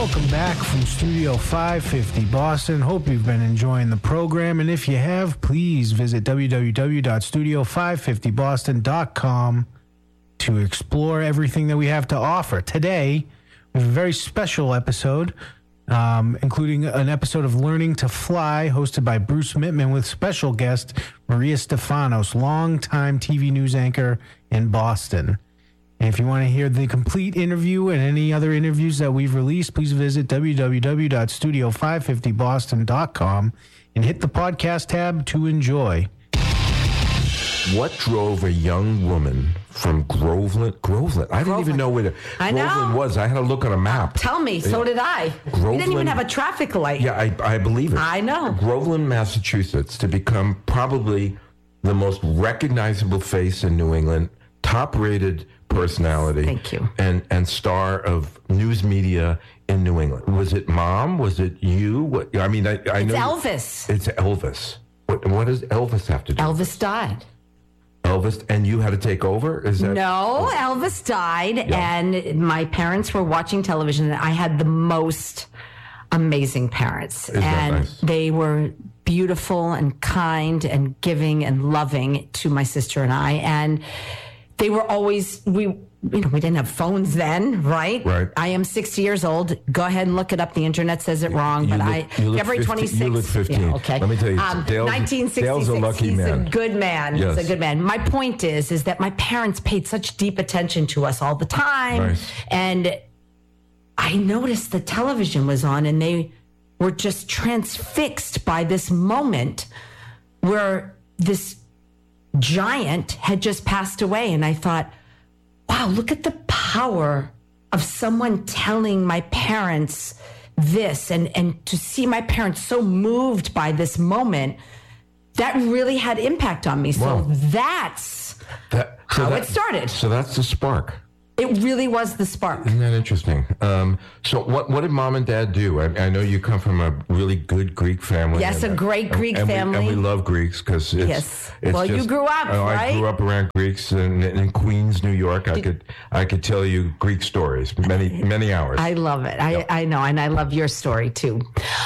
Welcome back from Studio 550 Boston. Hope you've been enjoying the program. And if you have, please visit www.studio550boston.com to explore everything that we have to offer. Today, we have a very special episode, including an episode of Learning to Fly, hosted by Bruce Mittman, with special guest Maria Stefanos, longtime TV news anchor in Boston. And if you want to hear the complete interview and any other interviews that we've released, please visit www.studio550boston.com and hit the podcast tab to enjoy. What drove a young woman from Groveland? I didn't even know where Groveland was. I had to look on a map. Tell me, so did I. We didn't even have a traffic light. Yeah, I believe it. I know. Groveland, Massachusetts, to become probably the most recognizable face in New England, top-rated personality. Thank you. And star of news media in New England. Was it Mom? Was it you? I know. It's Elvis. It's Elvis. What does Elvis have to do? Elvis died. Elvis, and you had to take over? Is that No, Elvis died, and my parents were watching television, and I had the most amazing parents. Isn't that nice? They were beautiful and kind and giving and loving to my sister and I, and they were always, we didn't have phones then, right? Right. I am 60 years old. Go ahead and look it up. The internet says it wrong, but February 26th. You look 15. Yeah, okay. Let me tell you, 1966. Dale's a lucky man. He's a good man. Yes. He's a good man. My point is that my parents paid such deep attention to us all the time. Nice. And I noticed the television was on, and they were just transfixed by this moment where this giant had just passed away. And I thought, wow, look at the power of someone telling my parents this, and to see my parents so moved by this moment, that really had impact on me. So that's how it started. So that's the spark. It really was the spark. Isn't that interesting? So what did Mom and Dad do? I know you come from a really good Greek family. Yes, a great Greek family. And we love Greeks because it's well, just, you grew up, right? I grew up around Greeks in Queens, New York. I could tell you Greek stories, many hours. I love it. I know, and I love your story too.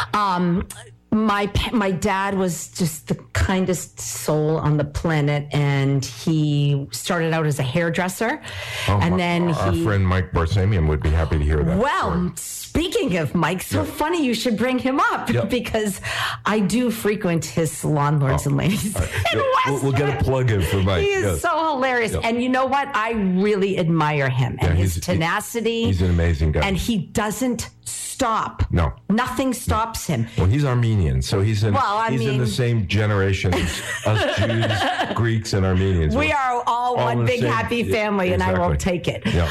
My dad was just the kindest soul on the planet, and he started out as a hairdresser, and then our friend Mike Barsamian would be happy to hear that. Well, speaking of Mike, funny you should bring him up because I do frequent his salon, lords and ladies. We'll get a plug in for Mike. He is so hilarious, and you know what? I really admire him and his tenacity. He's an amazing guy, and he doesn't stop. No. Nothing stops him. Well, he's Armenian, so he's in the same generation as us Jews, Greeks, and Armenians. We are all one big happy family, and I won't take it. Yeah.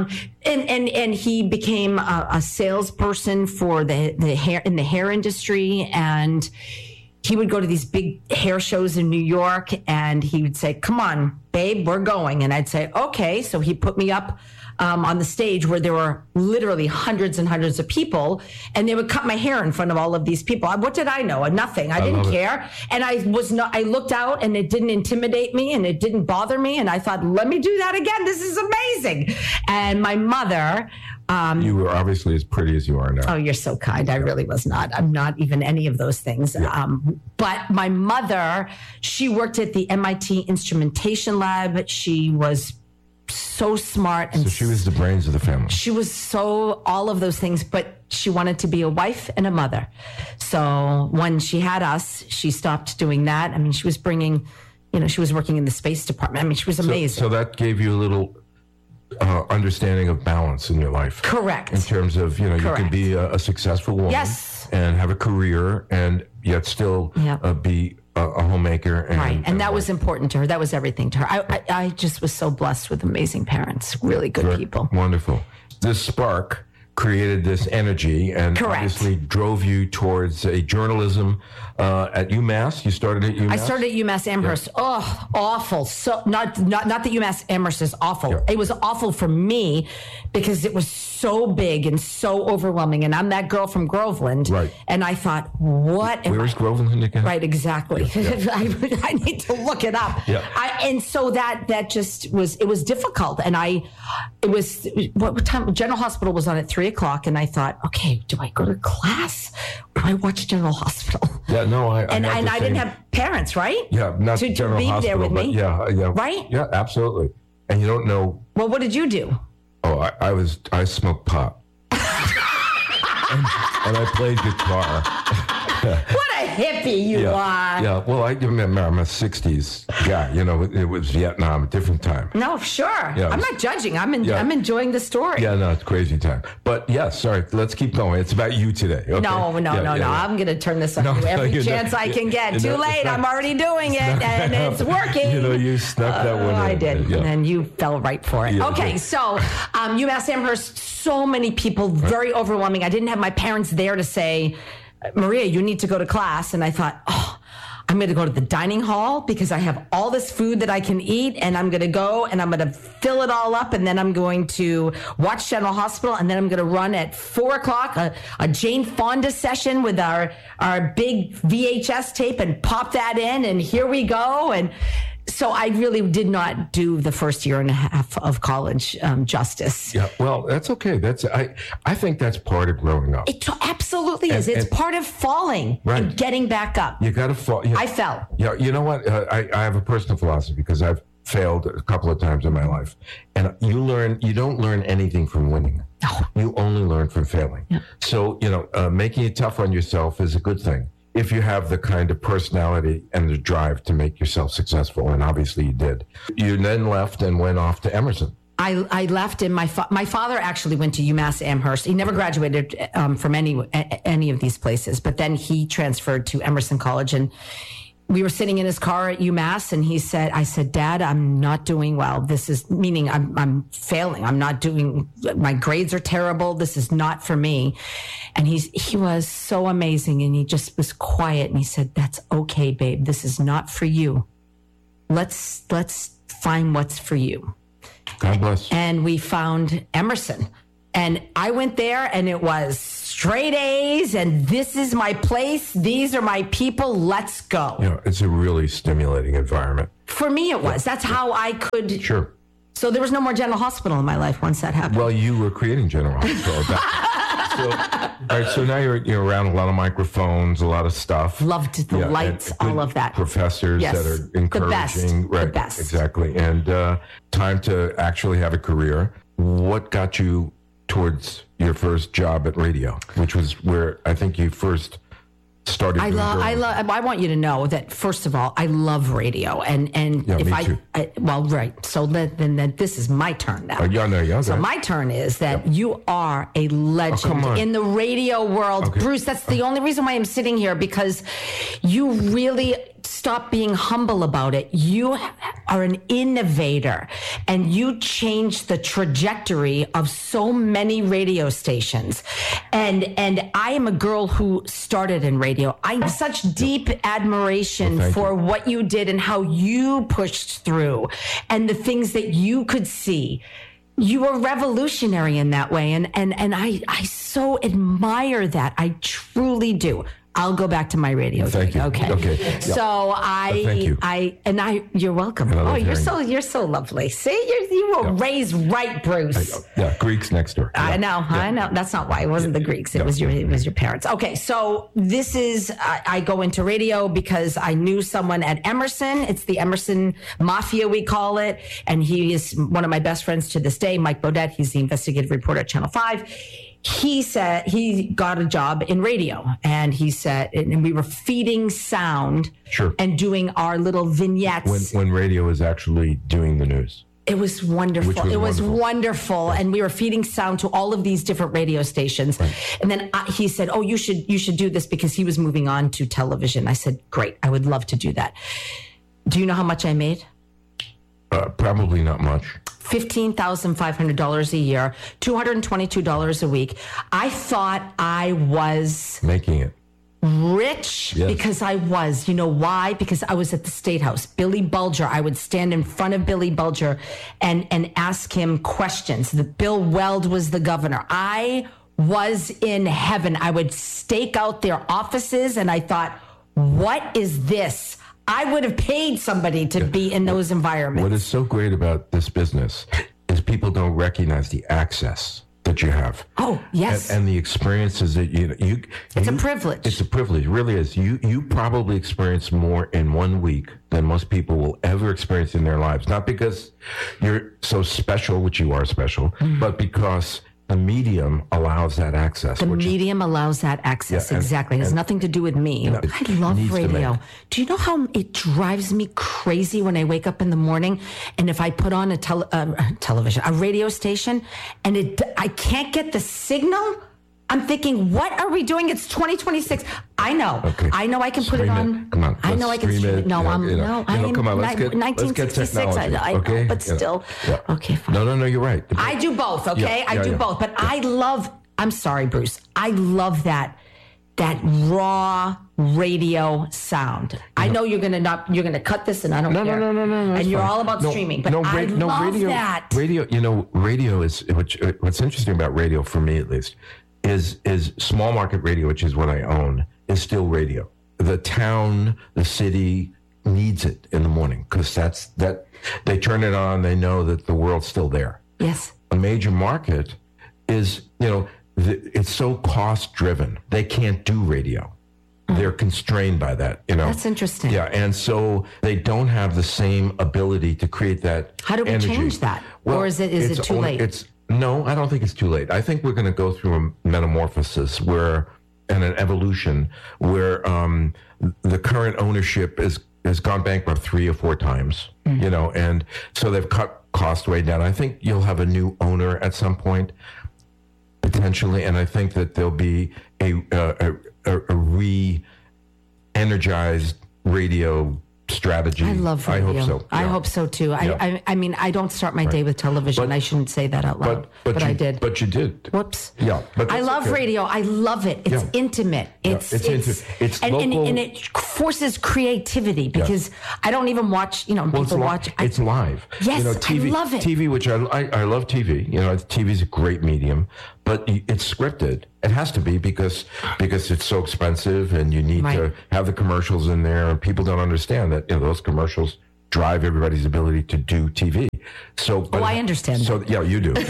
And he became a salesperson for the hair in the hair industry, and he would go to these big hair shows in New York, and he would say, "Come on, babe, we're going." And I'd say, "Okay." So he put me up on the stage where there were literally hundreds and hundreds of people, and they would cut my hair in front of all of these people. What did I know? Nothing. I didn't care. And I looked out, and it didn't intimidate me, and it didn't bother me. And I thought, let me do that again. This is amazing. And my mother, you were obviously as pretty as you are now. Oh, you're so kind. I really was not. I'm not even any of those things. Yeah. But my mother, she worked at the MIT Instrumentation Lab. She was so smart. And so she was the brains of the family. She was all of those things, but she wanted to be a wife and a mother. So when she had us, she stopped doing that. I mean, she was bringing, she was working in the space department. I mean, she was amazing. So that gave you a little understanding of balance in your life. Correct. In terms of, you can be a successful woman. Yes. And have a career and yet still be a homemaker. And that was important to her. That was everything to her. I just was so blessed with amazing parents, really good people. Wonderful. This spark created this energy and obviously drove you towards a journalism at UMass. You started at UMass? I started at UMass Amherst. Yeah. Oh, awful. So not that UMass Amherst is awful. Yeah. It was awful for me because it was so big and so overwhelming. And I'm that girl from Groveland. Right. And I thought, where is Groveland again? Right, exactly. Yeah. I need to look it up. Yeah. And so that just was, it was difficult. And what time? General Hospital was on at 3 3:00 and I thought, okay, do I go to class? Do I watch General Hospital? Yeah, no, I didn't have parents, right? Yeah, not to General be Hospital, there with but me. yeah. Right? Yeah, absolutely. And you don't know. Well, what did you do? Oh, I smoked pot. and I played guitar. What a hippie you are. Yeah, well, I'm a 60s guy. It was Vietnam, a different time. No, sure. Yeah, I'm not judging. I'm enjoying the story. Yeah, no, it's crazy time. But sorry, let's keep going. It's about you today. Okay? No. I'm going to turn this on you every chance I can get. Too late. I'm already doing it, and it's working. You snuck that one in. I did, and you fell right for it. Yeah, okay, so UMass Amherst, so many people, very overwhelming. I didn't have my parents there to say, Maria, you need to go to class. And I thought, I'm going to go to the dining hall because I have all this food that I can eat, and I'm going to go and I'm going to fill it all up, and then I'm going to watch General Hospital, and then I'm going to run at 4:00 a Jane Fonda session with our big VHS tape and pop that in, and here we go. And so I really did not do the first year and a half of college justice. Yeah, well, that's okay. I think that's part of growing up. It absolutely is. It's part of falling and getting back up. You got to fall. I fell. Yeah, you know what? I have a personal philosophy because I've failed a couple of times in my life. And you don't learn anything from winning. No. You only learn from failing. Yeah. So, making it tough on yourself is a good thing if you have the kind of personality and the drive to make yourself successful. And obviously you did. You then left and went off to Emerson. I left, and my father actually went to UMass Amherst. He never graduated from any of these places, but then he transferred to Emerson College, and we were sitting in his car at UMass, and I said, Dad, I'm not doing well. This is meaning I'm failing. My grades are terrible. This is not for me. And he was so amazing, and he just was quiet, and he said, that's okay, babe. This is not for you. Let's find what's for you. God bless. And we found Emerson. And I went there, and it was straight A's, and this is my place. These are my people. Let's go. Yeah, it's a really stimulating environment. For me, it was. That's how I could. Sure. So there was no more General Hospital in my life once that happened. Well, you were creating General Hospital. All right, so now you're around a lot of microphones, a lot of stuff. Loved the lights, all of that. Professors that are encouraging. The best. Exactly. And time to actually have a career. What got you towards your first job at radio, which was where I think you first started? I want you to know that, first of all, I love radio, and yeah, if me too. So then this is my turn now. Yeah. So my turn is that you are a legend in the radio world, okay. Bruce. That's the only reason why I'm sitting here, because you really stop being humble about it. You are an innovator, and you changed the trajectory of so many radio stations. And I am a girl who started in radio. I have such deep admiration for what you did and how you pushed through and the things that you could see. You were revolutionary in that way. And I so admire that. I truly do. I'll go back to my radio. Thank you. Okay. Yep. So thank you. You're welcome. You're so lovely. See, you were raised right, Bruce. Greeks next door. I know. That's not why. It wasn't the Greeks. It was your parents. Okay. So this is, I go into radio because I knew someone at Emerson. It's the Emerson Mafia, we call it. And he is one of my best friends to this day, Mike Bodette. He's the investigative reporter at Channel 5. He said he got a job in radio, and he said, and we were feeding sound and doing our little vignettes. When radio is actually doing the news. It was wonderful. It was wonderful. Right. And we were feeding sound to all of these different radio stations. Right. And then he said, you should do this, because he was moving on to television. I said, great. I would love to do that. Do you know how much I made? Probably not much. $15,500 a year, $222 a week. I thought I was making it rich because I was. You know why? Because I was at the State House. Billy Bulger, I would stand in front of Billy Bulger and ask him questions. Bill Weld was the governor. I was in heaven. I would stake out their offices, and I thought, what is this? I would have paid somebody to be in those environments. What is so great about this business is people don't recognize the access that you have. Oh, yes. And the experiences that It's a privilege. It's a privilege. It really is. You probably experience more in 1 week than most people will ever experience in their lives. Not because you're so special, which you are special, but because the medium allows that access. The medium allows that access. Exactly. It has nothing to do with me. I love radio. Do you know how it drives me crazy when I wake up in the morning and if I put on a radio station and I can't get the signal? I'm thinking, what are we doing? It's 2026. I know. Okay. I know I can put it on. Come on. I know I can stream it. No, come on. Let's get 1966. technology. I know, but still. Yeah. Okay, fine. No, you're right. I do both, okay? I do both. But I'm sorry, Bruce. I love that raw radio sound. I know you're gonna cut this and I don't care. No. And you're all about streaming. But I love that. Radio is, what's interesting about radio, for me at least, is small market radio, which is what I own, is still radio. The town, the city needs it in the morning because that they turn it on, they know that the world's still there. Yes. A major market is, it's so cost driven. They can't do radio. They're constrained by that, That's interesting. Yeah, and so they don't have the same ability to create that How do we energy. change that? Well, or is it too late? No, I don't think it's too late. I think we're going to go through a metamorphosis and an evolution where the current ownership has gone bankrupt 3 or 4 times, and so they've cut cost way down. I think you'll have a new owner at some point, potentially, and I think that there'll be a re-energized radio strategy. I love radio. I hope so. I hope so too. Yeah. I mean, I don't start my day with television. I shouldn't say that out loud, but I did. But you did. Whoops. Yeah. But I love radio. I love it. It's intimate. It's local. And it forces creativity because I don't even watch. People watch. It's live. Yes, TV, I love it. TV, which I love TV. TV is a great medium, but it's scripted. It has to be because it's so expensive, and you need to have the commercials in there, and people don't understand that those commercials drive everybody's ability to do TV. So, I understand. So, yeah, you do.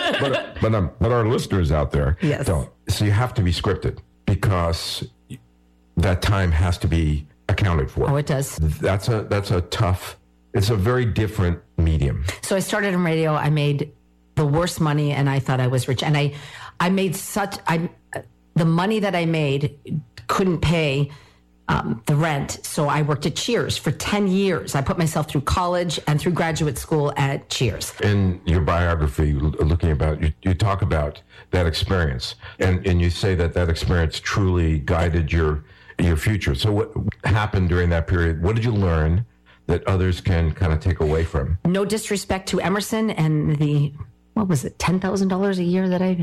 but our listeners out there don't. So you have to be scripted because that time has to be accounted for. Oh, it does. That's a tough. It's a very different medium. So I started in radio. I made the worst money, and I thought I was rich, and I made the money that I made couldn't pay the rent. So I worked at Cheers for 10 years. I put myself through college and through graduate school at Cheers. In your biography, looking about, you talk about that experience, and you say that experience truly guided your future. So what happened during that period? What did you learn that others can kind of take away from? No disrespect to Emerson and the... What was it? $10,000 a year that I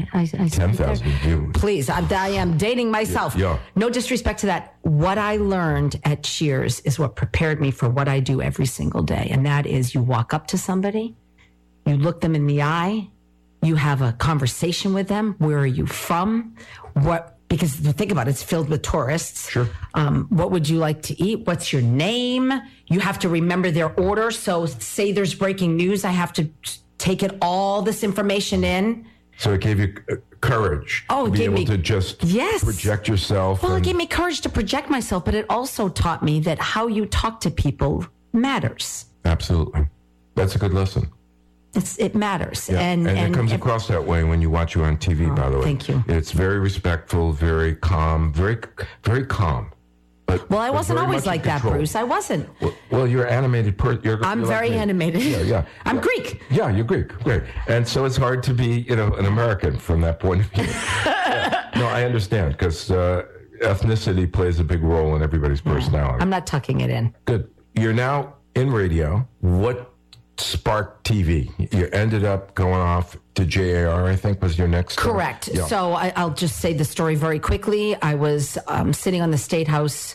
10,000. Please, I am dating myself. Yeah. No disrespect to that. What I learned at Cheers is what prepared me for what I do every single day, and that is you walk up to somebody, you look them in the eye, you have a conversation with them. Where are you from? Because think about it, it's filled with tourists. Sure. What would you like to eat? What's your name? You have to remember their order. So say there's breaking news, I have to take all this information in. So it gave you courage to be able to just project yourself. Well, it gave me courage to project myself, but it also taught me that how you talk to people matters. Absolutely. That's a good lesson. It matters. Yeah. And it comes across that way when you watch you on TV, by the way. Thank you. It's very respectful, very calm, very, very calm. Well, I wasn't always like that, Bruce. I wasn't. Well, you're an animated person. I'm very animated. Yeah. I'm Greek. Yeah, you're Greek. Great. And so it's hard to be, an American from that point of view. No, I understand because ethnicity plays a big role in everybody's personality. I'm not tucking it in. Good. You're now in radio. What sparked TV? You ended up going off to JAR, I think, was your next step. Correct. Yeah. So I'll just say the story very quickly. I was sitting on the State House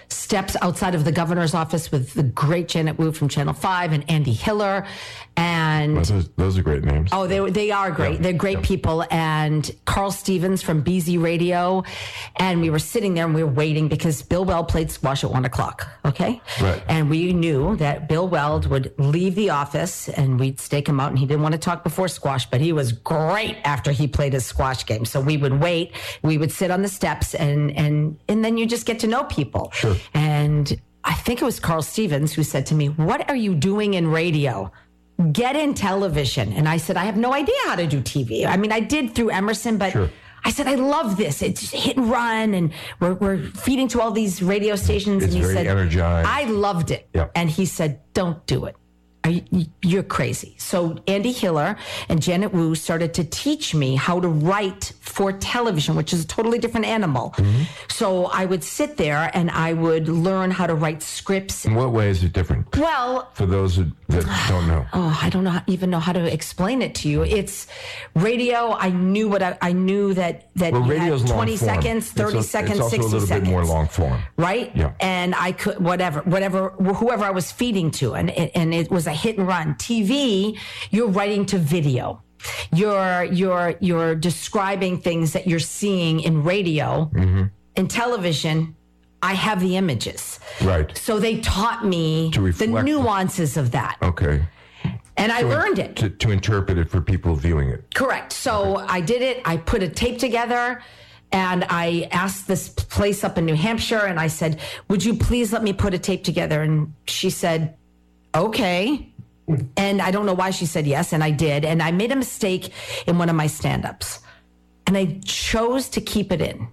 steps outside of the governor's office with the great Janet Wu from Channel 5 and Andy Hiller. And those are great names. oh, they are great. Yeah. They're great people. And Carl Stevens from BZ Radio. And we were sitting there and we were waiting because Bill Weld played squash at 1 o'clock. Okay. Right. And we knew that Bill Weld would leave the office and we'd stake him out. And he didn't want to talk before squash, but he was great after he played his squash game. So we would wait. We would sit on the steps and then you just get to know people. Sure. And I think it was Carl Stevens who said to me, "What are you doing in radio? Get in television." And I said, "I have no idea how to do TV. I mean, I did through Emerson, but Sure. I said, I love this. It's hit and run, and we're feeding to all these radio stations." It's and he very said, energized. I loved it. Yeah. And he said, "Don't do it. You're crazy." So Andy Hiller and Janet Wu started to teach me how to write for television, which is a totally different animal. Mm-hmm. So I would sit there and I would learn how to write scripts. In what way is it different? Well, For those that don't know. I don't even know how to explain it to you. It's radio. I knew I knew that Well, you radio's had long 20 form. seconds, 30 seconds, it's also 60 a little seconds. bit more long form. Right? Yeah. And I could, whoever I was feeding to, and it was a hit and run. TV, you're writing to video. You're describing things that you're seeing in radio. Mm-hmm. In television, I have the images. Right. So they taught me To the reflect nuances of that. Okay. And I learned it. To interpret it for people viewing it. Correct. So I did it. I put a tape together and I asked this place up in New Hampshire and I said, "Would you please let me put a tape together?" And she said, "Okay." And I don't know why she said yes. And I did. And I made a mistake in one of my stand-ups and I chose to keep it in.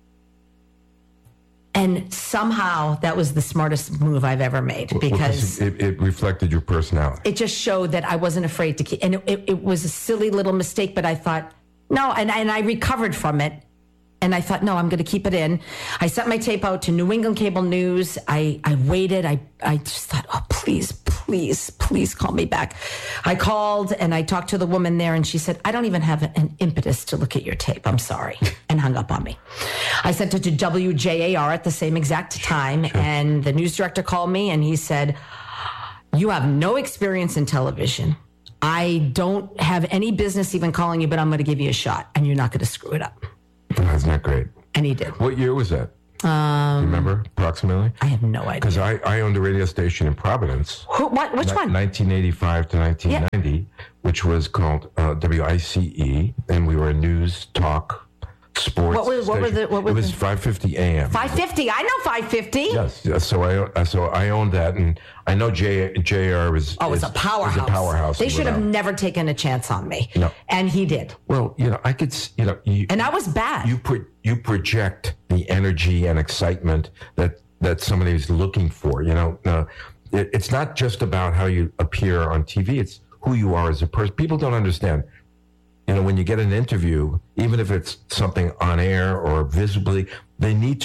And somehow that was the smartest move I've ever made because it reflected your personality. it just showed that I wasn't afraid to keep, and it was a silly little mistake, but I thought, no, and I recovered from it. And I thought, no, I'm going to keep it in. I sent my tape out to New England Cable News. I waited. I just thought, oh, please call me back. I called and I talked to the woman there and she said, "I don't even have an impetus to look at your tape. I'm sorry," and hung up on me. I sent it to WJAR at the same exact time. And the news director called me and he said, "You have no experience in television. I don't have any business even calling you, but I'm going to give you a shot and you're not going to screw it up." That's not great. And he did. What year was that? Do you remember approximately? I have no idea. Because I owned a radio station in Providence. Which one? 1985 to 1990, which was called WICE, and we were a news talk sports. What was it was 550 AM. 550. I know 550. Yes. So I owned that, and I know JR was. Oh, it's a powerhouse. It's a powerhouse. They should have never taken a chance on me. No. And he did. Well, I could, And I was bad. You project the energy and excitement that somebody's looking for. It's not just about how you appear on TV. It's who you are as a person. People don't understand. When you get an interview, even if it's something on air or visually, they need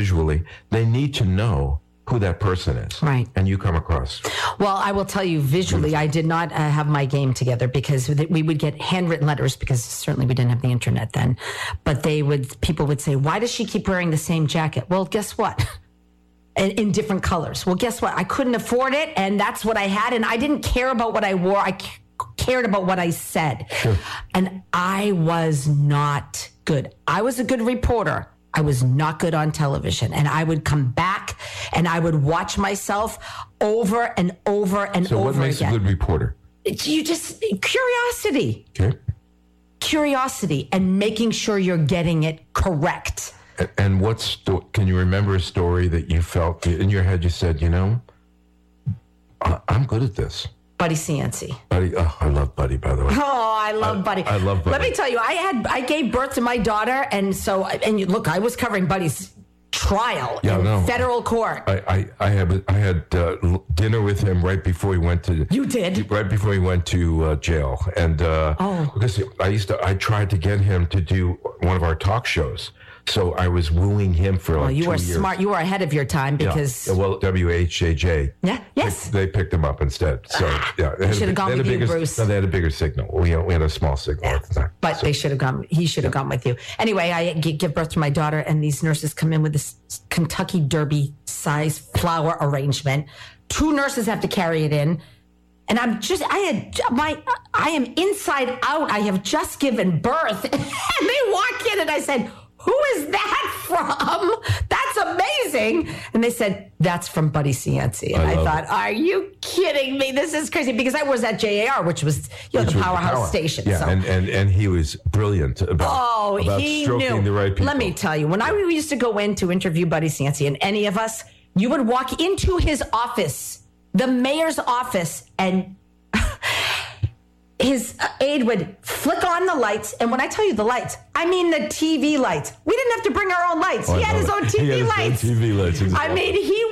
to know who that person is. Right. And you come across. Well, I will tell you visually, I did not have my game together because we would get handwritten letters because certainly we didn't have the internet then. But people would say, "Why does she keep wearing the same jacket?" Well, guess what? In different colors. Well, guess what? I couldn't afford it. And that's what I had. And I didn't care about what I wore. I cared about what I said. Sure. And I was not good. I was a good reporter. I was not good on television. And I would come back and I would watch myself over and over and over again. So what makes a good reporter? Curiosity. Okay. Curiosity and making sure you're getting it correct. And can you remember a story that you felt in your head? You said, I'm good at this. Buddy Cianci. Buddy, I love Buddy, by the way. Oh, I love Buddy. I love Buddy. Let me tell you, I gave birth to my daughter, and look, I was covering Buddy's trial in federal court. I had dinner with him right before he went to. You did? Right before he went to jail, and because I tried to get him to do one of our talk shows. So I was wooing him for Well, like you 2 were years. smart. You were ahead of your time because Well, WHJJ. Yeah, yes. They picked him up instead. So yeah, they should have gone with you, bigger, Bruce. No, they had a bigger signal. We had a small signal at the time. But they should have gone. He should have gone with you. Anyway, I give birth to my daughter, and these nurses come in with this Kentucky Derby size flower arrangement. 2 nurses have to carry it in, and I am inside out. I have just given birth, and they walk in, and I said, "Who is that from? That's amazing." And they said, "That's from Buddy Cianci." And I thought, "Are you kidding me? This is crazy." Because I was at JAR, which was the powerhouse station. Yeah, so. and he was brilliant about He stroking knew. the right people. Let me tell you, when we used to go in to interview Buddy Cianci, and any of us, you would walk into his office, the mayor's office, and his aide would flick on the lights. And when I tell you the lights, I mean the TV lights. We didn't have to bring our own lights. He had his own TV lights. TV lights. I mean,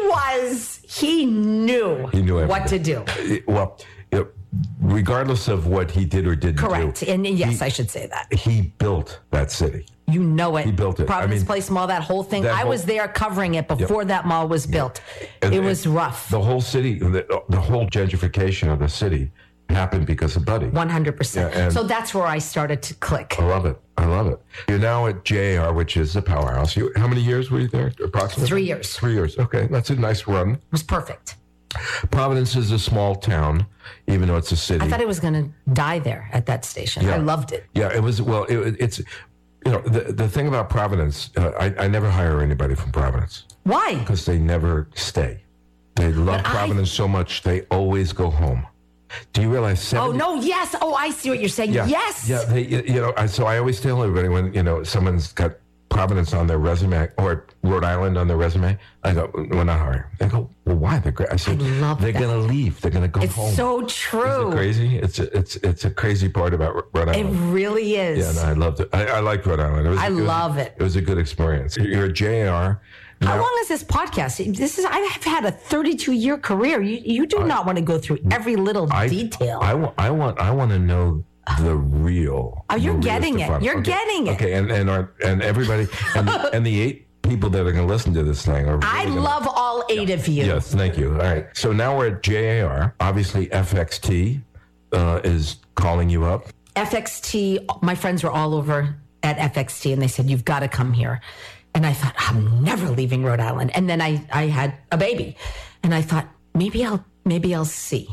he knew what to do. Well, regardless of what he did or didn't Correct. do. And yes, I should say that. He built that city. You know it. He built it. Providence Place Mall, that whole thing. I was there covering it before that mall was built. It was rough. The whole city, the whole gentrification of the city happened because of Buddy. 100%. So that's where I started to click. I love it. You're now at JAR, which is a powerhouse. How many years were you there? Approximately 3 years. 3 years. Okay, that's a nice run. It was perfect. Providence is a small town, even though it's a city. I thought I was going to die there at that station. Yeah. I loved it. Yeah, it was. Well, it's the thing about Providence. I never hire anybody from Providence Why? because they never stay. They love Providence so much they always go home. Do you realize? 70, Oh no! Yes. Oh, I see what you're saying. Yeah, Yes. Yeah. So I always tell everybody when someone's got Providence on their resume or Rhode Island on their resume, I go, "We're not hiring." They go, "Well, why?" They're great. I said, "They're going to leave. They're going to go home." It's so true. Isn't it crazy? It's a crazy part about Rhode It Island. really is. Yeah, no, I loved it. I liked Rhode Island. I love it. It was a good experience. You're a JR. How long is this podcast? I've had a 32-year career. You do not want to go through every little detail. I want to know the real. Oh, you're getting it. You're getting it. Okay, and everybody and the 8 people that are going to listen to this thing are. I love all 8 of you. Yes, thank you. All right, so now we're at JAR. Obviously, FXT is calling you up. FXT. My friends were all over at FXT, and they said, "You've got to come here." And I thought, I'm never leaving Rhode Island. And then I had a baby, and I thought maybe I'll see.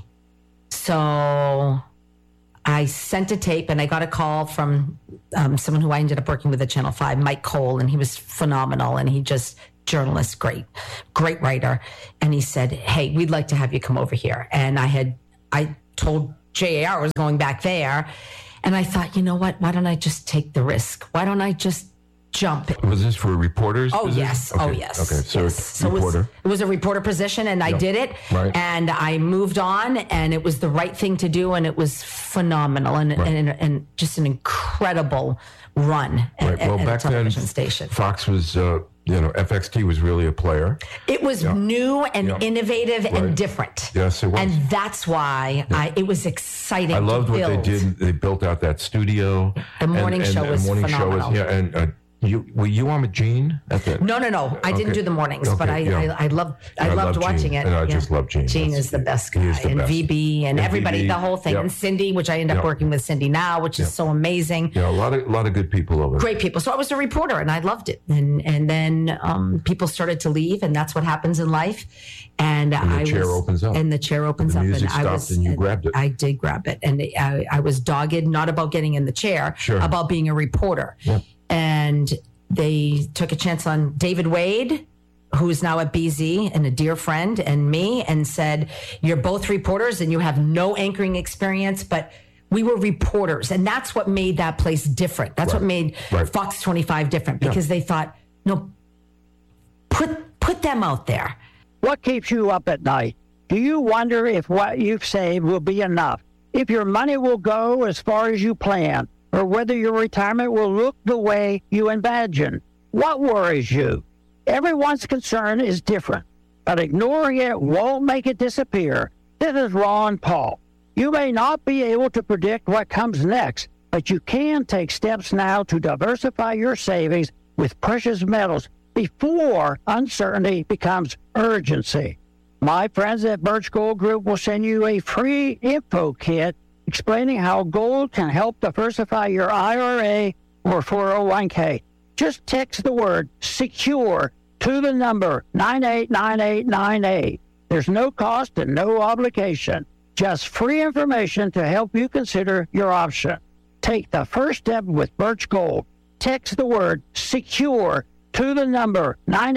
So I sent a tape, and I got a call from someone who I ended up working with at Channel 5, Mike Cole, and he was phenomenal. And he just journalist, great writer. And he said, "Hey, we'd like to have you come over here." And I told JAR I was going back there, and I thought, you know what? Why don't I just take the risk? Why don't I just jump? Was this for reporters? Oh, position? yes. Okay. Oh, yes. Okay, so yes. reporter. It was a reporter position, and I did it. Right. And I moved on, and it was the right thing to do, and it was phenomenal, and just an incredible run Right. at Well, a back television then, station. Fox was, FXT was really a player. It was new and innovative and different. Yes, it was. And that's why it was exciting. I loved to what they build. did. They built out that studio. The morning show was phenomenal. Were you on with Gene at the? No. I didn't do the mornings, but I loved watching Gene. it. And I just love Gene. Gene is the best guy. He is the and best. VB and everybody, VB, the whole thing. yep. And Cindy, which I end up working with Cindy now, which is so amazing. Yeah, a lot of good people over there. Great people. So I was a reporter, and I loved it. And then people started to leave, and that's what happens in life. And the chair opens up. And the chair opens The up. music and stopped, and you grabbed it. I did grab it, and I was dogged, not about getting in the chair, about being a reporter. Yeah. And they took a chance on David Wade, who's now at BZ and a dear friend, and me, and said, "You're both reporters and you have no anchoring experience, but we were reporters." And that's what made that place different. That's what made Fox 25 different, because they thought, no, put them out there. What keeps you up at night? Do you wonder if what you've saved will be enough? If your money will go as far as you plan? Or whether your retirement will look the way you imagine? What worries you? Everyone's concern is different, but ignoring it won't make it disappear. This is Ron Paul. You may not be able to predict what comes next, but you can take steps now to diversify your savings with precious metals before uncertainty becomes urgency. My friends at Birch Gold Group will send you a free info kit explaining how gold can help diversify your IRA or 401k. Just text the word SECURE to the number 989898. There's no cost and no obligation. Just free information to help you consider your option. Take the first step with Birch Gold. Text the word SECURE to the number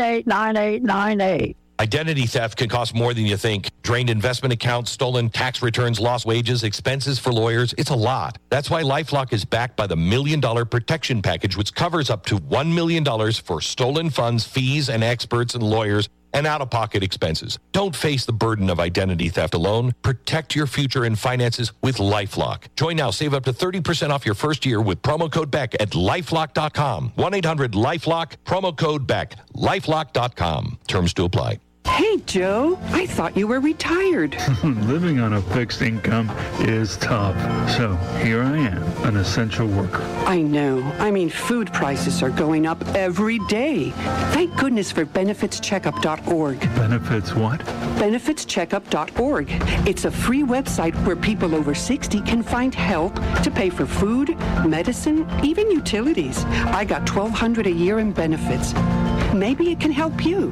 989898. Identity theft can cost more than you think. Drained investment accounts, stolen tax returns, lost wages, expenses for lawyers. It's a lot. That's why LifeLock is backed by the $1 Million Protection Package, which covers up to $1 million for stolen funds, fees, and experts and lawyers, and out-of-pocket expenses. Don't face the burden of identity theft alone. Protect your future and finances with LifeLock. Join now. Save up to 30% off your first year with promo code BECK at LifeLock.com. 1-800-LifeLock, promo code BECK, LifeLock.com. Terms to apply. Hey, Joe, I thought you were retired. Living on a fixed income is tough. So here I am, an essential worker. I know. I mean, food prices are going up every day. Thank goodness for benefitscheckup.org. Benefits what? Benefitscheckup.org. It's a free website where people over 60 can find help to pay for food, medicine, even utilities. I got $1,200 a year in benefits. Maybe it can help you.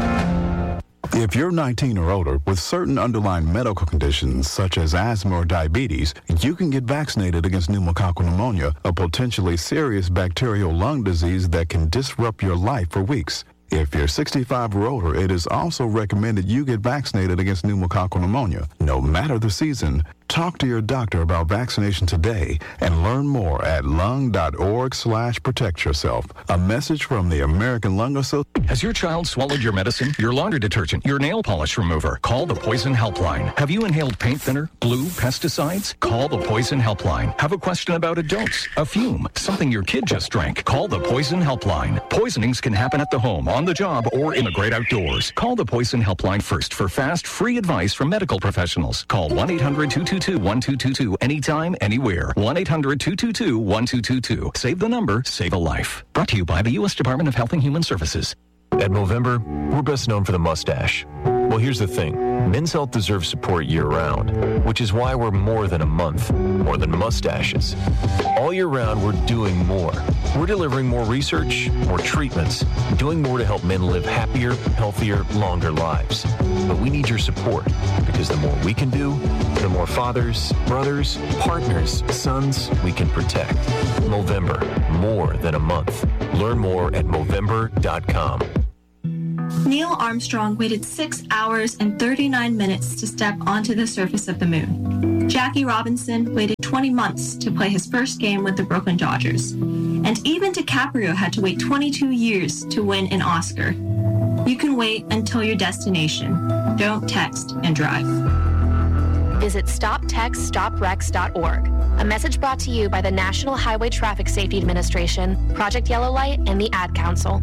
If you're 19 or older with certain underlying medical conditions such as asthma or diabetes, you can get vaccinated against pneumococcal pneumonia, a potentially serious bacterial lung disease that can disrupt your life for weeks. If you're 65 or older, it is also recommended you get vaccinated against pneumococcal pneumonia, no matter the season. Talk to your doctor about vaccination today and learn more at lung.org/protect yourself. A message from the American Lung Association. Has your child swallowed your medicine, your laundry detergent, your nail polish remover? Call the Poison Helpline. Have you inhaled paint thinner, glue, pesticides? Call the Poison Helpline. Have a question about a dose, a fume, something your kid just drank? Call the Poison Helpline. Poisonings can happen at the home, on the job, or in the great outdoors. Call the Poison Helpline first for fast, free advice from medical professionals. Call 1-800-222-1222 anytime, anywhere. 1-800-222-1222. Save the number, save a life. Brought to you by the U.S. Department of Health and Human Services. At Movember, we're best known for the mustache. Well, here's the thing. Men's health deserves support year-round, which is why we're more than a month, more than mustaches. All year round, we're doing more. We're delivering more research, more treatments, doing more to help men live happier, healthier, longer lives. But we need your support, because the more we can do, the more fathers, brothers, partners, sons we can protect. Movember, more than a month. Learn more at Movember.com. Neil Armstrong waited 6 hours and 39 minutes to step onto the surface of the moon. Jackie Robinson waited 20 months to play his first game with the Brooklyn Dodgers. And even DiCaprio had to wait 22 years to win an Oscar. You can wait until your destination. Don't text and drive. Visit StopTextStopWrecks.org. A message brought to you by the National Highway Traffic Safety Administration, Project Yellow Light, and the Ad Council.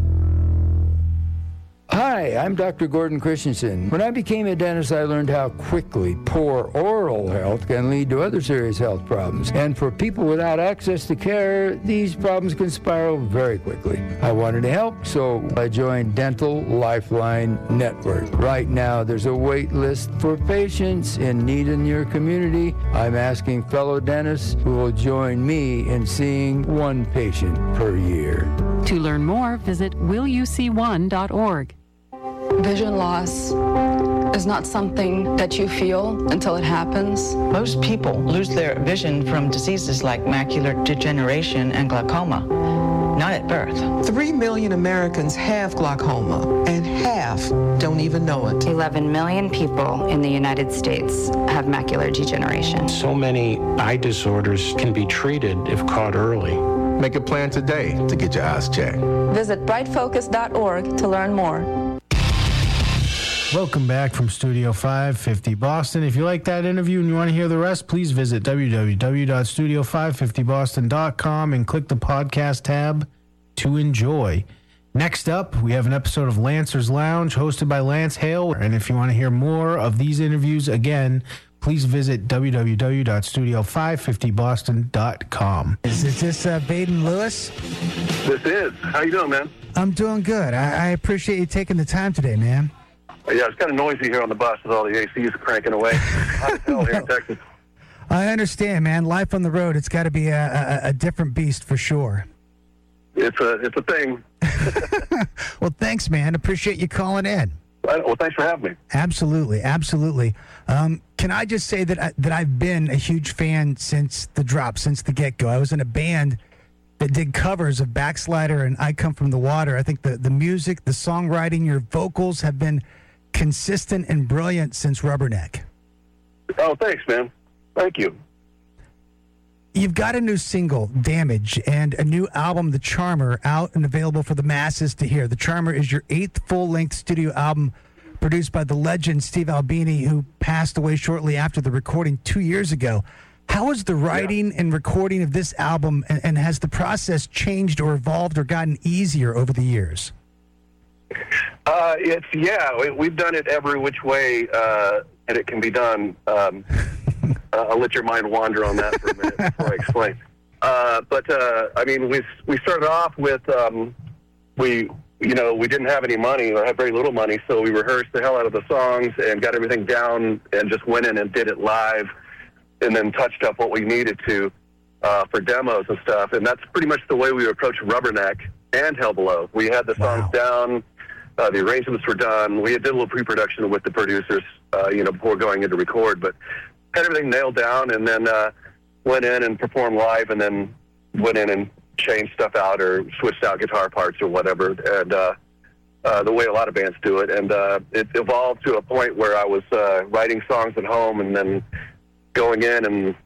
Hi, I'm Dr. Gordon Christensen. When I became a dentist, I learned how quickly poor oral health can lead to other serious health problems. And for people without access to care, these problems can spiral very quickly. I wanted to help, so I joined Dental Lifeline Network. Right now, there's a wait list for patients in need in your community. I'm asking fellow dentists who will join me in seeing one patient per year. To learn more, visit willyouseeone.org. Vision loss is not something that you feel until it happens. Most people lose their vision from diseases like macular degeneration and glaucoma, not at birth. 3 million Americans have glaucoma, and half don't even know it. 11 million people in the United States have macular degeneration. So many eye disorders can be treated if caught early. Make a plan today to get your eyes checked. Visit brightfocus.org to learn more. Welcome back from Studio 550 Boston. If you like that interview and you want to hear the rest, please visit www.studio550boston.com and click the podcast tab to enjoy. Next up, we have an episode of Lancer's Lounge hosted by Lance Hale. And if you want to hear more of these interviews, again, please visit www.studio550boston.com. Is this Baden Lewis? This is. How you doing, man? I'm doing good. I appreciate you taking the time today, man. Yeah, it's kind of noisy here on the bus with all the ACs cranking away. Hot as hell here in Texas. I understand, man. Life on the road, it's got to be a different beast for sure. It's a thing. Well, thanks, man. Appreciate you calling in. Well, thanks for having me. Absolutely, absolutely. Can I just say that I've been a huge fan since the drop, since the get-go. I was in a band that did covers of Backslider and I Come From the Water. I think the music, the songwriting, your vocals have been consistent and brilliant since Rubberneck. Oh, thanks, man. Thank you. You've got a new single, Damage, and a new album, The Charmer, out and available for the masses to hear. The Charmer is your 8th full-length studio album produced by the legend Steve Albini, who passed away shortly after the recording 2 years ago. How was the writing and recording of this album, and has the process changed or evolved or gotten easier over the years? We've done it every which way and it can be done. I'll let your mind wander on that for a minute before I explain. We started off with we didn't have any money or had very little money, so we rehearsed the hell out of the songs and got everything down and just went in and did it live, and then touched up what we needed to for demos and stuff. And that's pretty much the way we approached Rubberneck and Hell Below. We had the songs down. The arrangements were done. We did a little pre-production with the producers, before going in to record, but had everything nailed down, and then went in and performed live, and then went in and changed stuff out or switched out guitar parts or whatever, and the way a lot of bands do it. And it evolved to a point where I was writing songs at home and then going in and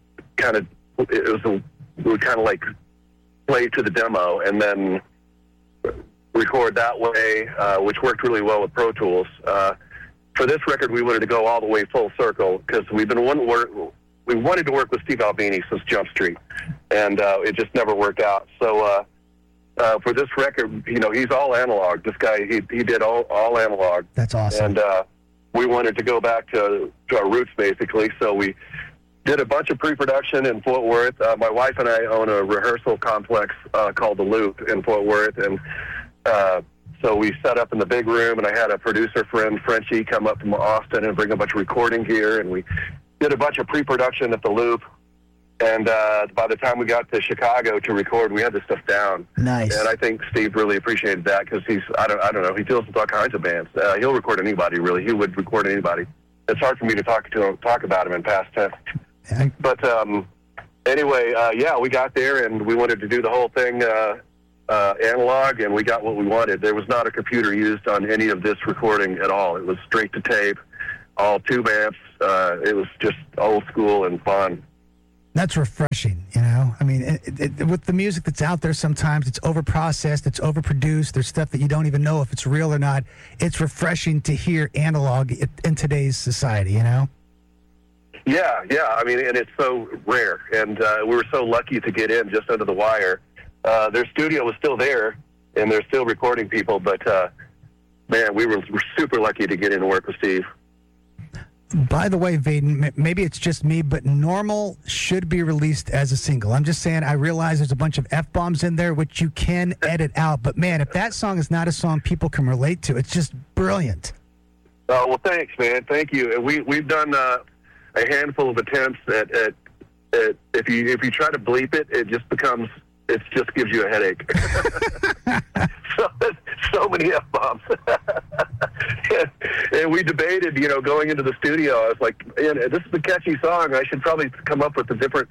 we would kind of like play to the demo and then record that way, which worked really well with Pro Tools. For this record, we wanted to go all the way full circle because we wanted to work with Steve Albini since Jump Street, and it just never worked out. So for this record, he's all analog. This guy, he did all analog. That's awesome. And we wanted to go back to our roots, basically. So we did a bunch of pre-production in Fort Worth. My wife and I own a rehearsal complex called The Loop in Fort Worth, and so we set up in the big room, and I had a producer friend, Frenchie, come up from Austin and bring a bunch of recording gear, and we did a bunch of pre-production at the Loop. And by the time we got to Chicago to record, we had this stuff down. Nice. And I think Steve really appreciated that because I don't know, he deals with all kinds of bands. He'll record anybody, really. He would record anybody. It's hard for me to talk about him in past tense. But anyway, we got there, and we wanted to do the whole thing analog, and we got what we wanted. There was not a computer used on any of this recording at all. It was straight to tape, all tube amps. It was just old school and fun. That's refreshing, I mean, with the music that's out there, sometimes it's overprocessed, it's overproduced. There's stuff that you don't even know if it's real or not. It's refreshing to hear analog in today's society, Yeah. I mean, and it's so rare, and we were so lucky to get in just under the wire. Their studio was still there, and they're still recording people, but, man, we're super lucky to get in and work with Steve. By the way, Vaden, maybe it's just me, but Normal should be released as a single. I'm just saying, I realize there's a bunch of F-bombs in there, which you can edit out, but, man, if that song is not a song people can relate to, it's just brilliant. Oh, well, thanks, man. Thank you. And we've done a handful of attempts at if you try to bleep it, it just gives you a headache. so many F-bombs. and we debated, going into the studio. I was like, man, this is a catchy song. I should probably come up with a different,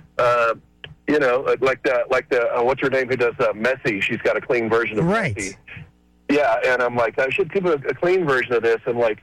like the what's her name who does Messy? She's got a clean version of Messy. Yeah, and I'm like, I should give a clean version of this, and like,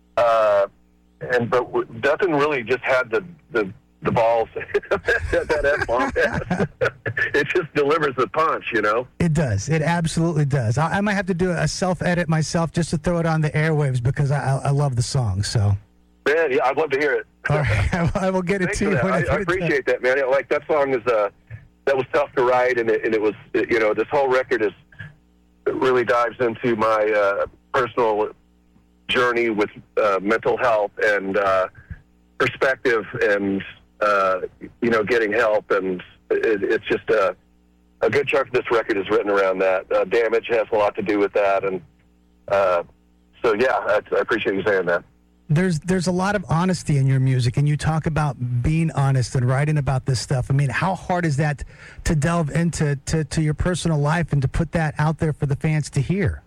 but nothing really just had the balls that F-bomb. It just delivers the punch, It does. It absolutely does. I might have to do a self-edit myself just to throw it on the airwaves because I love the song. So, man, yeah, I'd love to hear it. All right, I will get it to you. I appreciate that, man. Like that song is that was tough to write, and it was this whole record really dives into my personal journey with mental health and perspective and, getting help. And it's just a good chunk of this record is written around that. Damage has a lot to do with that. And I appreciate you saying that. There's a lot of honesty in your music, and you talk about being honest and writing about this stuff. I mean, how hard is that to delve into to your personal life and to put that out there for the fans to hear?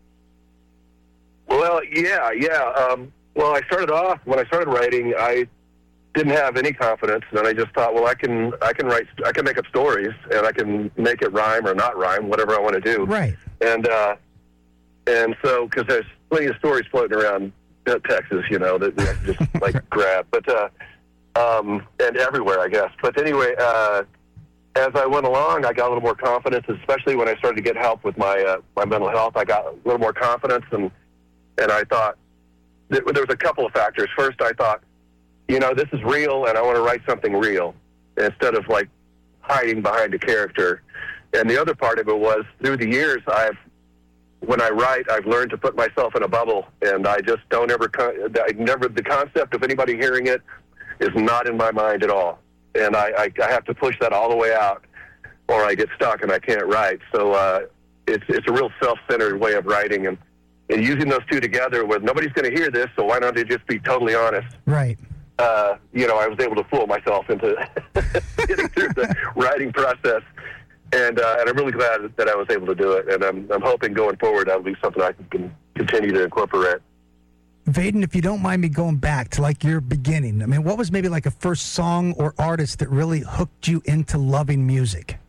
Well, yeah. Well, I started off, when I started writing, I didn't have any confidence, and I just thought, well, I can make up stories, and I can make it rhyme or not rhyme, whatever I want to do. Right. And so, because there's plenty of stories floating around Texas, that you can just grab, but and everywhere, I guess. But anyway, as I went along, I got a little more confidence, especially when I started to get help with my mental health. I got a little more confidence, and I thought there was a couple of factors. First, I thought, this is real, and I want to write something real instead of hiding behind a character. And the other part of it was, through the years, when I write, I've learned to put myself in a bubble, and I just don't the concept of anybody hearing it is not in my mind at all. And I have to push that all the way out, or I get stuck and I can't write. So it's a real self-centered way of writing, and using those two together with nobody's going to hear this, so why don't they just be totally honest? Right. I was able to fool myself into getting through the writing process. And I'm really glad that I was able to do it, and I'm hoping going forward that'll be something I can continue to incorporate. Vaden, if you don't mind me going back to your beginning, I mean, what was maybe a first song or artist that really hooked you into loving music?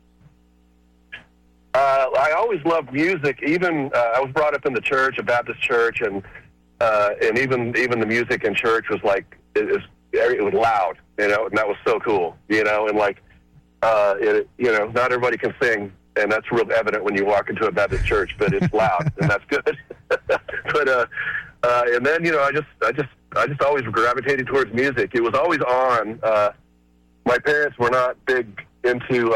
I always loved music. Even I was brought up in the church, a Baptist church, and even the music in church was it was loud, and that was so cool, and not everybody can sing, and that's real evident when you walk into a Baptist church, but it's loud, and that's good. But and then I just always gravitated towards music. It was always on. My parents were not big into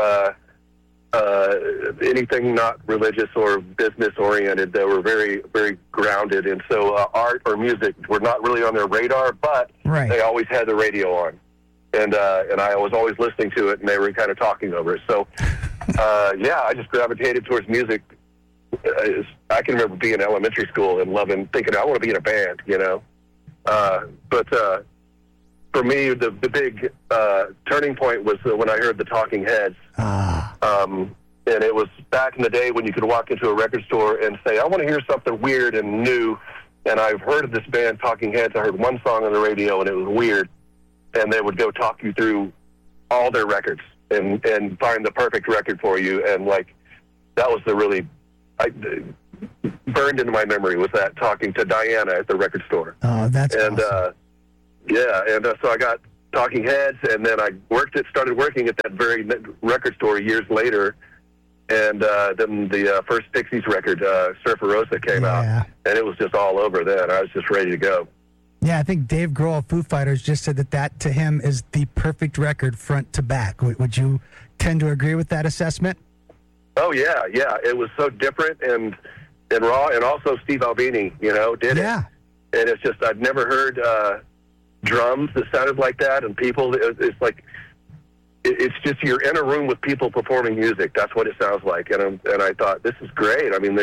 anything not religious or business oriented. They were very, very grounded, and so art or music were not really on their radar, but They always had the radio on. And I was always listening to it, and they were kind of talking over it. So, I just gravitated towards music. I can remember being in elementary school and thinking, I want to be in a band, But for me, the big turning point was when I heard the Talking Heads. And it was back in the day when you could walk into a record store and say, I want to hear something weird and new. And I've heard of this band, Talking Heads. I heard one song on the radio, and it was weird. And they would go talk you through all their records and find the perfect record for you. And that was burned into my memory was that talking to Diana at the record store. Oh, that's awesome. So I got Talking Heads, and then I started working at that very record store years later. And then the first Pixies record, Surfer Rosa, came out, and it was just all over then. I was just ready to go. Yeah, I think Dave Grohl of Foo Fighters just said that to him is the perfect record front to back. Would you tend to agree with that assessment? Oh, yeah. It was so different and raw, and also Steve Albini, did it. Yeah. And it's just, I've never heard drums that sounded like that, and people, it's just you're in a room with people performing music. That's what it sounds like. And I thought, this is great. I mean,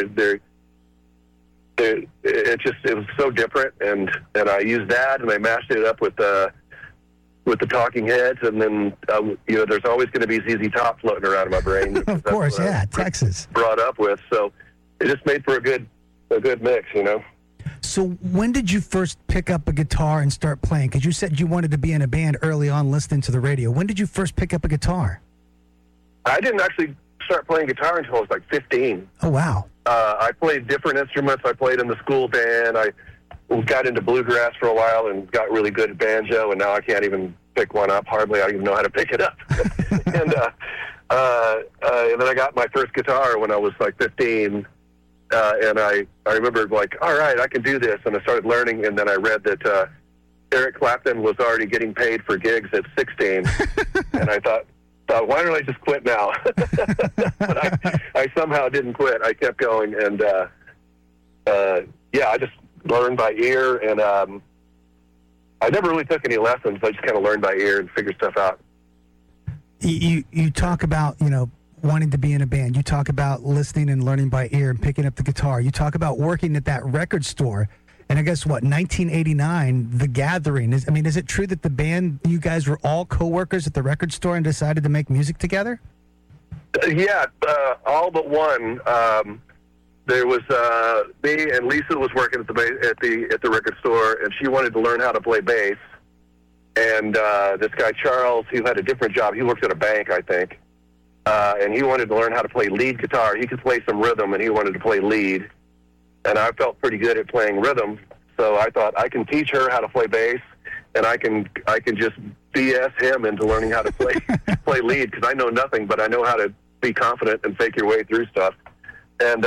it was so different, and I used that, and I mashed it up with the Talking Heads, and then there's always going to be ZZ Top floating around in my brain. Of course, Texas. Brought up with, so it just made for a good mix, So when did you first pick up a guitar and start playing? Because you said you wanted to be in a band early on, listening to the radio. When did you first pick up a guitar? I didn't actually start playing guitar until I was 15. Oh, wow. I played different instruments. I played in the school band. I got into bluegrass for a while and got really good at banjo, and now I can't even pick one up. Hardly. I don't even know how to pick it up. And then I got my first guitar when I was 15. And I remember all right, I can do this. And I started learning, and then I read that Eric Clapton was already getting paid for gigs at 16. And I thought, why don't I just quit now? But I somehow didn't quit. I kept going, and I just learned by ear, and I never really took any lessons. I just kind of learned by ear and figured stuff out. You talk about, wanting to be in a band. You talk about listening and learning by ear and picking up the guitar. You talk about working at that record store. And I guess, 1989, The Gathering. Is it true that the band, you guys were all co-workers at the record store and decided to make music together? Yeah, all but one. There was me and Lisa was working at the record store, and she wanted to learn how to play bass. And this guy Charles, who had a different job, he worked at a bank, I think, and he wanted to learn how to play lead guitar. He could play some rhythm, and he wanted to play lead. And I felt pretty good at playing rhythm, so I thought I can teach her how to play bass, and I can just BS him into learning how to play play lead, because I know nothing, but I know how to be confident and fake your way through stuff. And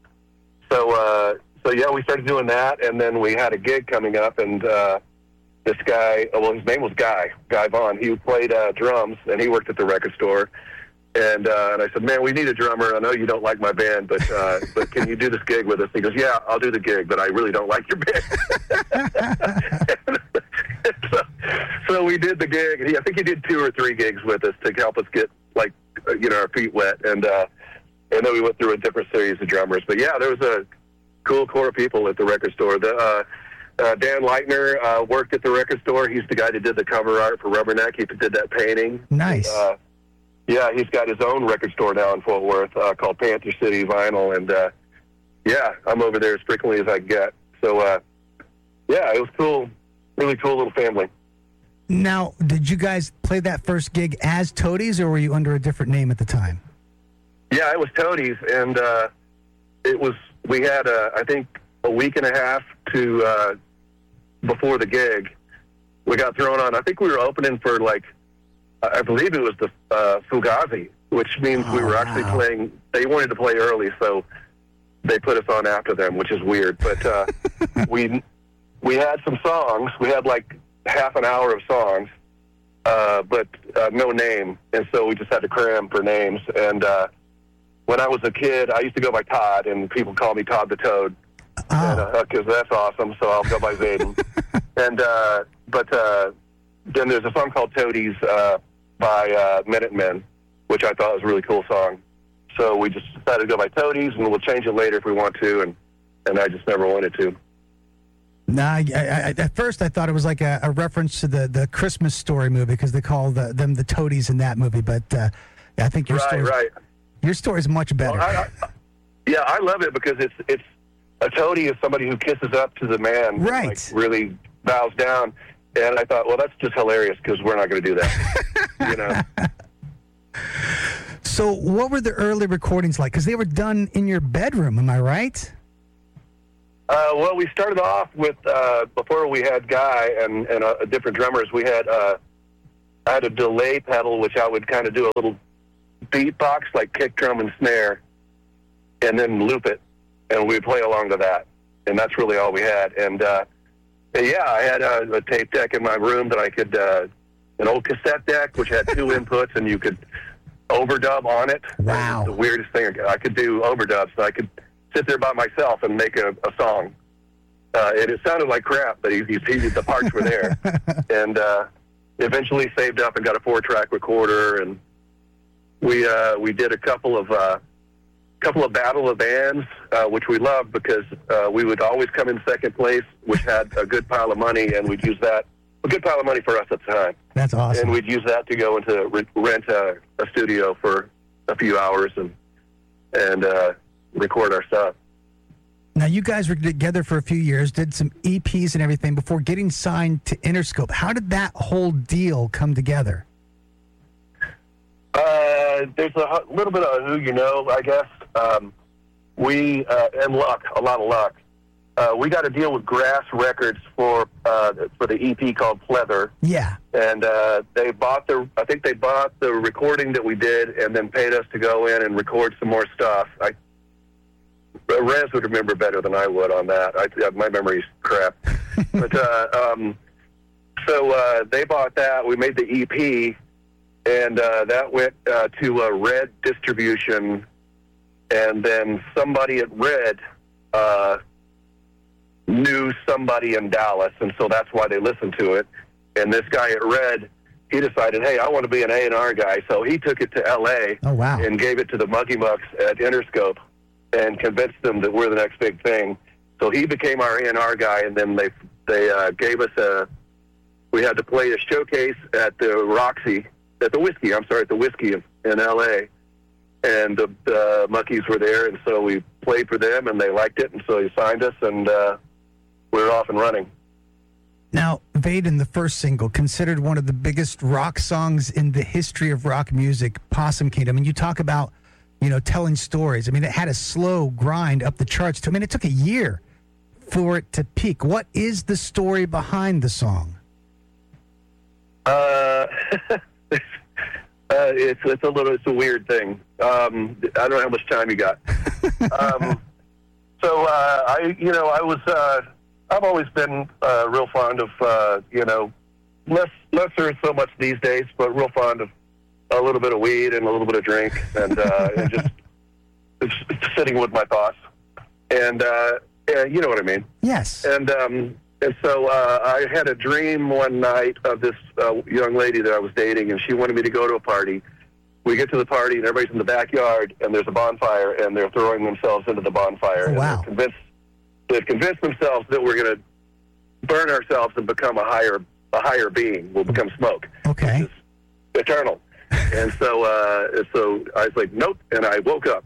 so yeah, we started doing that, and then we had a gig coming up, and this guy, his name was Guy Vaughn. He played drums, and he worked at the record store. And I said, man, we need a drummer. I know you don't like my band, but can you do this gig with us? He goes, yeah, I'll do the gig, but I really don't like your band. so we did the gig. I think he did 2 or 3 gigs with us to help us get, our feet wet. And then we went through a different series of drummers. But, yeah, there was a cool core of people at the record store. Dan Leitner worked at the record store. He's the guy that did the cover art for Rubberneck. He did that painting. Nice. Yeah, he's got his own record store now in Fort Worth called Panther City Vinyl, and I'm over there as frequently as I get. So, it was cool, really cool little family. Now, did you guys play that first gig as Toadies, or were you under a different name at the time? Yeah, it was Toadies, and we had, I think, a week and a half to before the gig. We got thrown on. I think we were opening for, I believe it was the Fugazi, which means we were actually playing. They wanted to play early, so they put us on after them, which is weird. But we had some songs. We had half an hour of songs, but no name, and so we just had to cram for names. And when I was a kid, I used to go by Todd, and people call me Todd the Toad, because that's awesome. So I'll go by Zayden. And but then there's a song called Toadies by Minutemen, which I thought was a really cool song. So we just decided to go by Toadies, and we'll change it later if we want to, and I just never wanted to. Nah, at first I thought it was like a reference to the Christmas Story movie, because they call them the Toadies in that movie, but I think your story is much better. Well, I love it because it's a toady is somebody who kisses up to the man, right? Really bows down. And I thought, well, that's just hilarious because we're not going to do that, So what were the early recordings like? Because they were done in your bedroom, am I right? Well, we started off with, before we had Guy and different drummers, we had, I had a delay pedal, which I would kind of do a little beatbox, like kick drum and snare, and then loop it, and we'd play along to that. And that's really all we had. And, I had a tape deck in my room that I could, an old cassette deck, which had 2 inputs, and you could overdub on it. Wow. The weirdest thing. I could do overdubs, so I could sit there by myself and make a song. And it sounded like crap, but the parts were there. And eventually saved up and got a 4-track recorder, and we did a couple of Battle of Bands, which we loved because we would always come in second place, which had a good pile of money, and we'd use that, a good pile of money for us at the time. That's awesome. And we'd use that to go into rent a studio for a few hours and record our stuff. Now, you guys were together for a few years, did some EPs and everything before getting signed to Interscope. How did that whole deal come together? There's a little bit of who you know, I guess. And luck, a lot of luck. We got a deal with Grass Records for the EP called Pleather. Yeah. And they bought the recording that we did and then paid us to go in and record some more stuff. Rez would remember better than I would on that. My memory's crap. But so they bought that. We made the EP, and that went to Red Distribution. And then somebody at Red knew somebody in Dallas, and so that's why they listened to it. And this guy at Red, he decided, hey, I want to be an A&R guy. So he took it to L.A. Oh, wow. And gave it to the Muggy Mucks at Interscope and convinced them that we're the next big thing. So he became our A&R guy, and then they gave us we had to play a showcase at the Roxy, at the Whiskey in L.A., and the Muckies were there, and so we played for them, and they liked it, and so he signed us, and we were off and running. Now, Vaden, the first single, considered one of the biggest rock songs in the history of rock music, Possum Kingdom, and you talk about, telling stories. I mean, it had a slow grind up the charts. I mean, it took a year for it to peak. What is the story behind the song? It's a weird thing. I don't know how much time you got. I've always been real fond of, lesser so much these days, but real fond of a little bit of weed and a little bit of drink, and just sitting with my thoughts. And you know what I mean? Yes. And so I had a dream one night of this young lady that I was dating, and she wanted me to go to a party. We get to the party, and everybody's in the backyard, and there's a bonfire, and they're throwing themselves into the bonfire. Oh, wow. And they've convinced themselves that we're going to burn ourselves and become a higher being. We'll become smoke. Okay. Which is eternal. And so I was like, nope, and I woke up.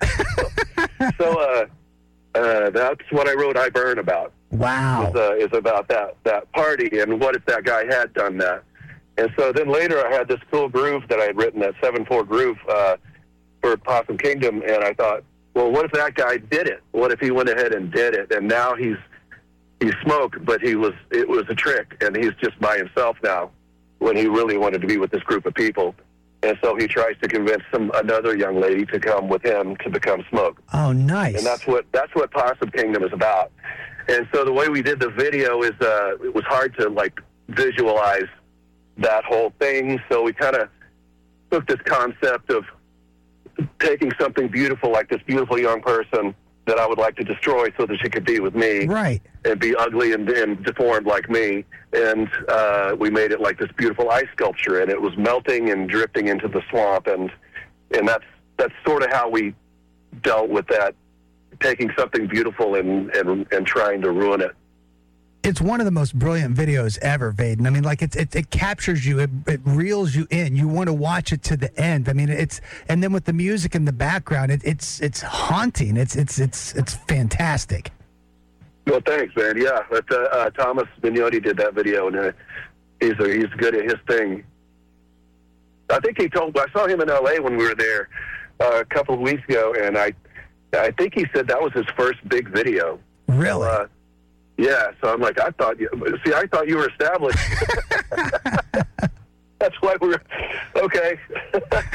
So that's what I wrote I Burn about. Wow. Is about that party, and what if that guy had done that. And so then later I had this cool groove that I had written, that 7/4 groove for Possum Kingdom, and I thought, well, what if that guy did it? What if he went ahead and did it? And now he's Smoke, but it was a trick, and he's just by himself now when he really wanted to be with this group of people. And so he tries to convince another young lady to come with him to become Smoke. Oh, nice. And that's what Possum Kingdom is about. And so the way we did the video is it was hard to visualize that whole thing. So we kind of took this concept of taking something beautiful, like this beautiful young person that I would like to destroy so that she could be with me. Right. And be ugly and deformed like me. And we made it like this beautiful ice sculpture, and it was melting and drifting into the swamp. And that's sort of how we dealt with that, taking something beautiful and trying to ruin it. It's one of the most brilliant videos ever, Vaden. I mean, it captures you, it reels you in. You want to watch it to the end. I mean, and then with the music in the background, it's haunting. It's fantastic. Well, thanks, man. Yeah, but Thomas Vignotti did that video, and he's good at his thing. I think I saw him in L.A. when we were there a couple of weeks ago, and I think he said that was his first big video. Really? Yeah, so I'm like, I thought you were established. That's why we're okay.